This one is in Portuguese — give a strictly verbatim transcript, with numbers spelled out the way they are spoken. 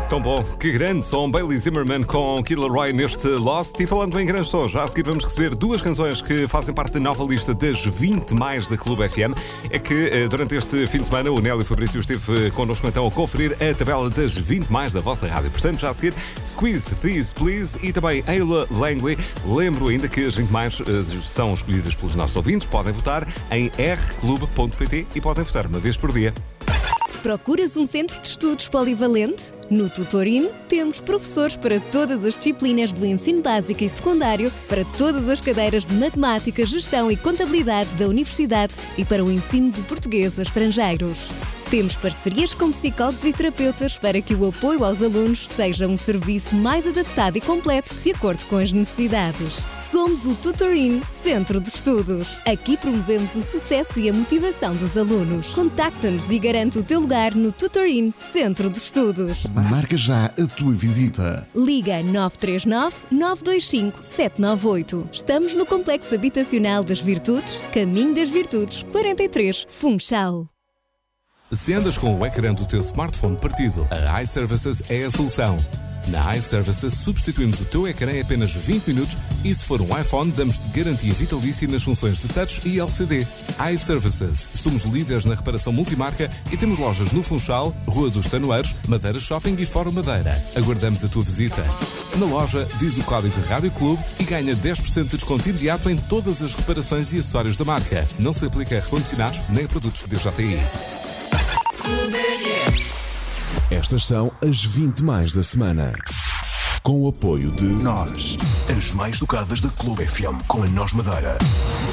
Tão bom, que grande som, Bailey Zimmerman com Killer Roy neste Lost. E falando em grandes sons, já a seguir vamos receber duas canções que fazem parte da nova lista das vinte mais da Clube F M. É que durante este fim de semana o Nélio Fabrício esteve connosco então a conferir a tabela das vinte mais da vossa rádio. Portanto, já a seguir, Squeeze This Please e também Ayla Langley. Lembro ainda que as vinte mais são escolhidas pelos nossos ouvintes. Podem votar em r clube ponto p t e podem votar uma vez por dia. Procuras um centro de estudos polivalente? No Tutorin temos professores para todas as disciplinas do ensino básico e secundário, para todas as cadeiras de matemática, gestão e contabilidade da universidade e para o ensino de português a estrangeiros. Temos parcerias com psicólogos e terapeutas para que o apoio aos alunos seja um serviço mais adaptado e completo de acordo com as necessidades. Somos o Tutorin Centro de Estudos. Aqui promovemos o sucesso e a motivação dos alunos. Contacta-nos e garante o teu lugar no Tutorin Centro de Estudos. Marca já a tua visita. Liga nove três nove, nove dois cinco, sete nove oito. Estamos no Complexo Habitacional das Virtudes, Caminho das Virtudes, quarenta e três, Funchal. Se andas com o ecrã do teu smartphone partido, a iServices é a solução. Na iServices substituímos o teu ecrã em apenas vinte minutos e se for um iPhone damos-te garantia vitalícia nas funções de touch e L C D. iServices. Somos líderes na reparação multimarca e temos lojas no Funchal, Rua dos Tanoeiros, Madeira Shopping e Fórum Madeira. Aguardamos a tua visita. Na loja, diz o código Rádio Clube e ganha dez por cento de desconto imediato em todas as reparações e acessórios da marca. Não se aplica a recondicionados nem a produtos D J I. Estas são as vinte mais da semana. Com o apoio de Nós, as mais tocadas da Clube F M com a Nós Madeira.